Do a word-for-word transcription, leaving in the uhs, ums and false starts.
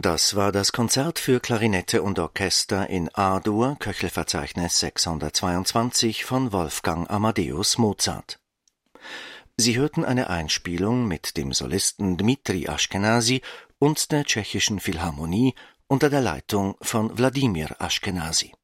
Das war das Konzert für Klarinette und Orchester in A-Dur, Köchelverzeichnis sechshundertzweiundzwanzig von Wolfgang Amadeus Mozart. Sie hörten eine Einspielung mit dem Solisten Dmitri Aschkenasy und der Tschechischen Philharmonie unter der Leitung von Wladimir Aschkenasy.